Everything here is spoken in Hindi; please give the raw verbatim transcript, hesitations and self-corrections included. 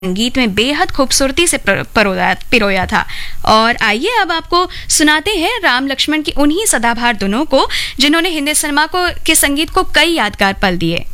संगीत में बेहद खूबसूरती से परोया पिरोया था। और आइए अब आपको सुनाते हैं राम लक्ष्मण की उन्हीं सदाबहार धुनों को जिन्होंने हिंदी सिनेमा को के संगीत को कई यादगार पल दिए।